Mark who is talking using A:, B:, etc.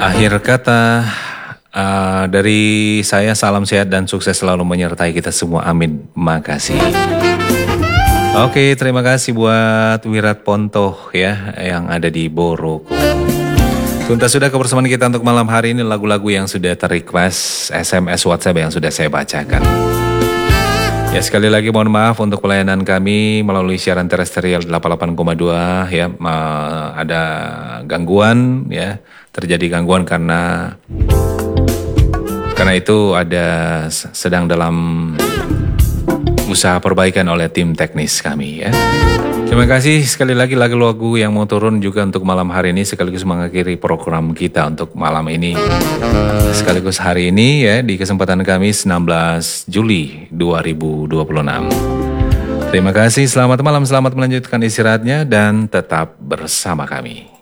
A: Akhir kata dari saya, salam sehat dan sukses selalu menyertai kita semua. Amin. Makasih. Oke, terima kasih buat Wirat Pontoh ya yang ada di Boroko. Tuntas sudah kebersamaan kita untuk malam hari ini, lagu-lagu yang sudah ter-request, SMS, WhatsApp yang sudah saya bacakan. Ya, sekali lagi mohon maaf untuk pelayanan kami melalui siaran terestrial 88,2 ya, ada gangguan ya, terjadi gangguan karena itu ada sedang dalam usaha perbaikan oleh tim teknis kami ya. Terima kasih sekali lagi lagu-lagu yang mau turun juga untuk malam hari ini sekaligus mengakhiri program kita untuk malam ini. Sekaligus hari ini ya di kesempatan kami 19 Juli 2026. Terima kasih, selamat malam, selamat melanjutkan istirahatnya dan tetap bersama kami.